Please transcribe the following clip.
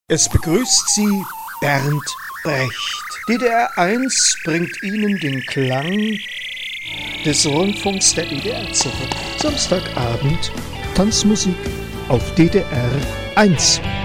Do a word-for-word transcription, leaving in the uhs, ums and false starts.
Es begrüßt Sie Bernd Brecht. D D R eins bringt Ihnen den Klang des Rundfunks der D D R zurück. Samstagabend Tanzmusik auf D D R eins.